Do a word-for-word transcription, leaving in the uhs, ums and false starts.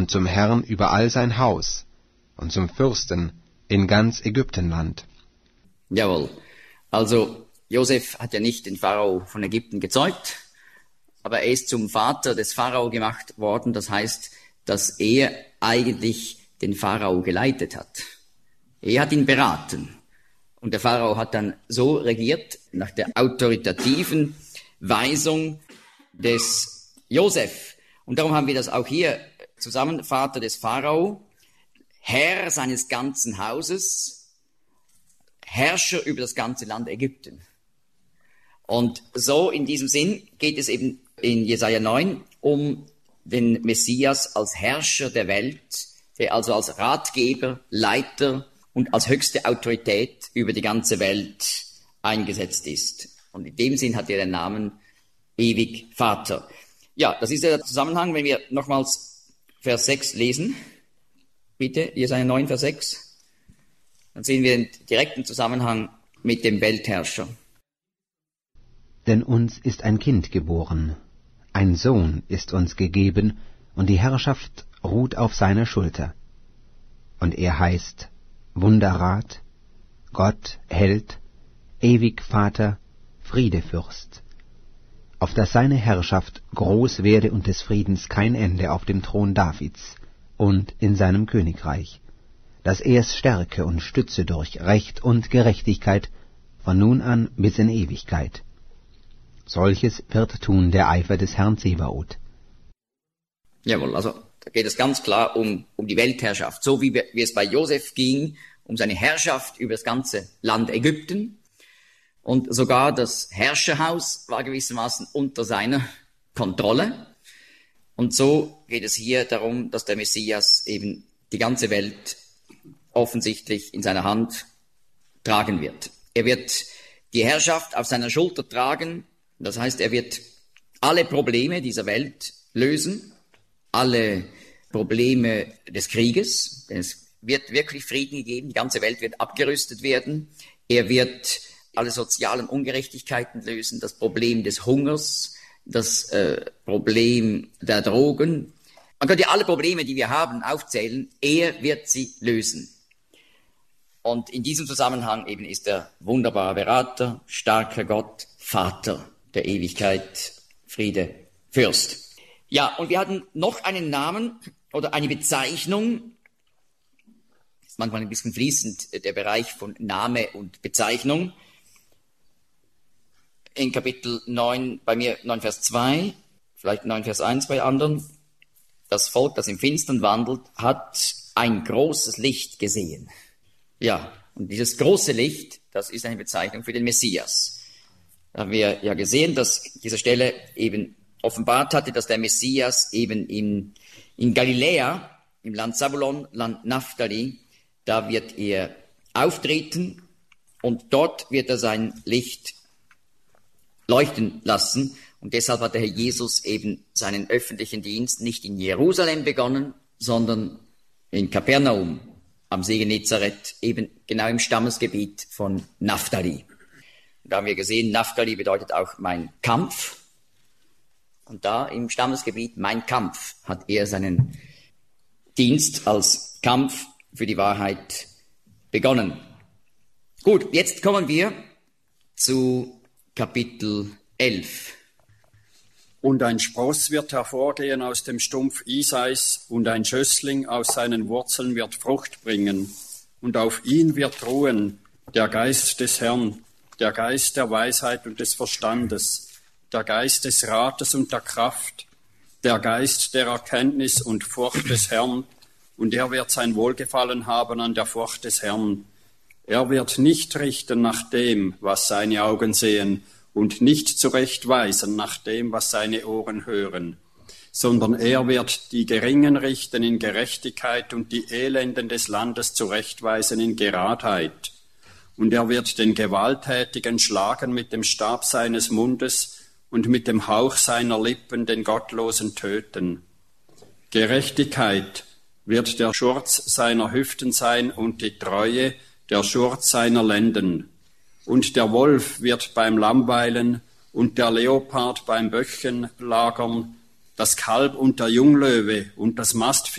und zum Herrn über all sein Haus und zum Fürsten in ganz Ägyptenland. Jawohl. Also Josef hat ja nicht den Pharao von Ägypten gezeugt, aber er ist zum Vater des Pharao gemacht worden. Das heißt, dass er eigentlich den Pharao geleitet hat. Er hat ihn beraten. Und der Pharao hat dann so regiert, nach der autoritativen Weisung des Josef. Und darum haben wir das auch hier zusammen, Vater des Pharao, Herr seines ganzen Hauses, Herrscher über das ganze Land Ägypten. Und so in diesem Sinn geht es eben in Jesaja neun um den Messias als Herrscher der Welt, der also als Ratgeber, Leiter und als höchste Autorität über die ganze Welt eingesetzt ist. Und in dem Sinn hat er den Namen ewig Vater. Ja, das ist der Zusammenhang, wenn wir nochmals Vers sechs lesen. Bitte, Jesaja neun, Vers sechs. Dann sehen wir den direkten Zusammenhang mit dem Weltherrscher. Denn uns ist ein Kind geboren, ein Sohn ist uns gegeben, und die Herrschaft ruht auf seiner Schulter. Und er heißt Wunderrat, Gott, Held, ewig Vater, Friedefürst, auf dass seine Herrschaft groß werde und des Friedens kein Ende auf dem Thron Davids und in seinem Königreich, dass er es stärke und stütze durch Recht und Gerechtigkeit von nun an bis in Ewigkeit. Solches wird tun der Eifer des Herrn Zebaoth. Jawohl, also da geht es ganz klar um, um die Weltherrschaft, so wie, wie es bei Josef ging, um seine Herrschaft über das ganze Land Ägypten. Und sogar das Herrscherhaus war gewissermaßen unter seiner Kontrolle. Und so geht es hier darum, dass der Messias eben die ganze Welt offensichtlich in seiner Hand tragen wird. Er wird die Herrschaft auf seiner Schulter tragen. Das heißt, er wird alle Probleme dieser Welt lösen, alle Probleme des Krieges. Es wird wirklich Frieden gegeben, die ganze Welt wird abgerüstet werden. Er wird alle sozialen Ungerechtigkeiten lösen, das Problem des Hungers, das äh, Problem der Drogen. Man könnte alle Probleme, die wir haben, aufzählen. Er wird sie lösen. Und in diesem Zusammenhang eben ist er wunderbarer Berater, starker Gott, Vater der Ewigkeit, Friede, Fürst. Ja, und wir hatten noch einen Namen oder eine Bezeichnung. Das ist manchmal ein bisschen fließend, der Bereich von Name und Bezeichnung. In Kapitel neun, bei mir neun Vers zwei, vielleicht neun Vers eins bei anderen. Das Volk, das im Finstern wandelt, hat ein großes Licht gesehen. Ja, und dieses große Licht, das ist eine Bezeichnung für den Messias. Da haben wir ja gesehen, dass diese Stelle eben offenbart hatte, dass der Messias eben in, in Galiläa, im Land Zabulon, Land Naphtali, da wird er auftreten und dort wird er sein Licht leuchten lassen. Und deshalb hat der Herr Jesus eben seinen öffentlichen Dienst nicht in Jerusalem begonnen, sondern in Kapernaum am See Genezareth, eben genau im Stammesgebiet von Naphtali. Da haben wir gesehen, Naphtali bedeutet auch mein Kampf. Und da im Stammesgebiet mein Kampf hat er seinen Dienst als Kampf für die Wahrheit begonnen. Gut, jetzt kommen wir zu Kapitel elf. Und ein Spross wird hervorgehen aus dem Stumpf Isais, und ein Schössling aus seinen Wurzeln wird Frucht bringen. Und auf ihn wird ruhen der Geist des Herrn, der Geist der Weisheit und des Verstandes, der Geist des Rates und der Kraft, der Geist der Erkenntnis und Furcht des Herrn, und er wird sein Wohlgefallen haben an der Furcht des Herrn. Er wird nicht richten nach dem, was seine Augen sehen, und nicht zurechtweisen nach dem, was seine Ohren hören, sondern er wird die Geringen richten in Gerechtigkeit und die Elenden des Landes zurechtweisen in Geradheit. Und er wird den Gewalttätigen schlagen mit dem Stab seines Mundes und mit dem Hauch seiner Lippen den Gottlosen töten. Gerechtigkeit wird der Schurz seiner Hüften sein und die Treue der Schurz seiner Lenden. Und der Wolf wird beim Lamm weilen und der Leopard beim Böckchen lagern, das Kalb und der Junglöwe und das Mastvieh